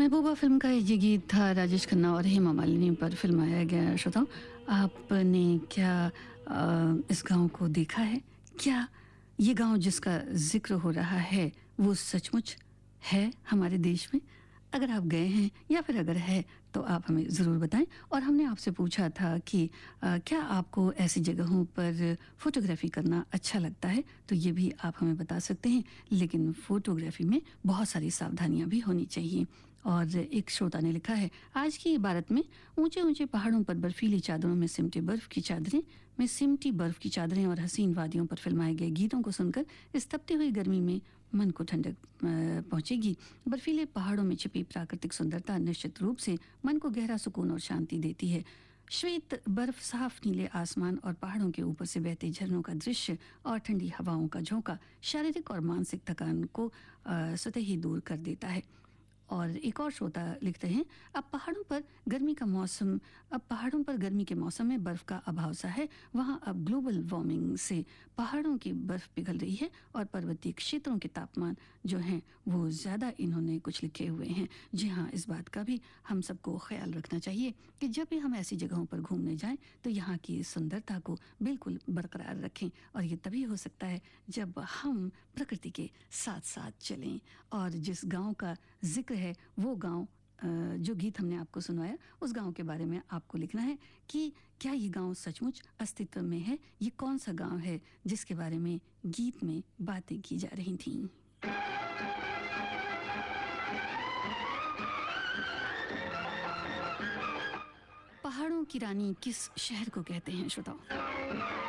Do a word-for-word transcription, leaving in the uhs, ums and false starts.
महबूबा film का ये गीत था राजेश खन्ना और हेमा मालिनी पर फ़िल्माया गया। श्रोताओं, आपने क्या अ, इस गाँव को देखा है? क्या ये गाँव जिसका ज़िक्र हो रहा है, वो सचमुच है हमारे देश में? अगर आप गए हैं या फिर अगर है, तो आप हमें ज़रूर बताएँ। और हमने आपसे पूछा था कि अ, क्या आपको ऐसी जगहों पर फ़ोटोग्राफ़ी करना अच्छा लगता है? तो ये भी आप हमें बता सकते हैं, लेकिन फ़ोटोग्राफ़ी में बहुत सारी सावधानियाँ भी होनी चाहिए। और एक श्रोता ने लिखा है, आज की इबारत में ऊंचे ऊंचे पहाड़ों पर बर्फीली चादरों में सिमटे बर्फ की चादरें में सिमटी बर्फ की चादरें और हसीन वादियों पर फिल्माए गए गीतों को सुनकर इस तपती हुई गर्मी में मन को ठंडक अ, पहुंचेगी। बर्फीले पहाड़ों में छिपी प्राकृतिक सुंदरता निश्चित रूप से मन को गहरा सुकून और शांति देती है। श्वेत बर्फ, साफ नीले आसमान और पहाड़ों के ऊपर से बहते झरनों का दृश्य और ठंडी हवाओं का झोंका शारीरिक और मानसिक थकान को अ, स्वतः ही दूर कर देता है। और एक और श्रोता लिखते हैं, अब पहाड़ों पर गर्मी का मौसम अब पहाड़ों पर गर्मी के मौसम में बर्फ का अभाव सा है। वहाँ अब ग्लोबल वार्मिंग से पहाड़ों की बर्फ पिघल रही है और पर्वतीय क्षेत्रों के तापमान जो हैं वो ज़्यादा इन्होंने कुछ लिखे हुए हैं। जी हाँ, इस बात का भी हम सबको ख्याल रखना चाहिए कि जब भी हम ऐसी जगहों पर घूमने जाएं तो यहाँ की सुंदरता को बिल्कुल बरकरार रखें। और ये तभी हो सकता है जब हम प्रकृति के साथ साथ चलें। और जिस गांव का जिक्र है वो गांव, अ, जो गीत हमने आपको सुनाया उस गांव के बारे में आपको लिखना है कि क्या ये गांव सचमुच अस्तित्व में है? ये कौन सा गांव है जिसके बारे में गीत में बातें की जा रही थीं? पहाड़ों की रानी किस शहर को कहते हैं श्रोताओ?